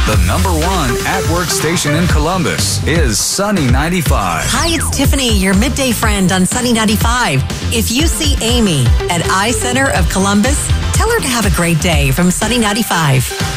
The number one at-work station in Columbus is Sunny 95. Hi, it's Tiffany, your midday friend on Sunny 95. If you see Amy at iCenter of Columbus, tell her to have a great day from Sunny 95.